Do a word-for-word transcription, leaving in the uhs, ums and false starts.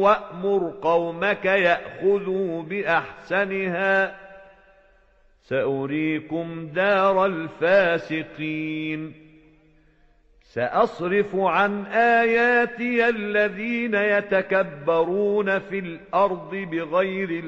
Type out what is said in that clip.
وأمر قومك يأخذوا بأحسنها سأريكم دار الفاسقين سأصرف عن آياتي الذين يتكبرون في الأرض بغير